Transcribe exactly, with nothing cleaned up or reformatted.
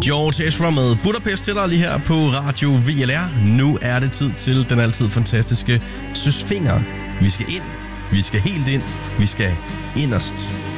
George Ezra med Budapest til dig lige her på Radio V L R. Nu er det tid til den altid fantastiske Søs Fenger. Vi skal ind. Vi skal helt ind. Vi skal inderst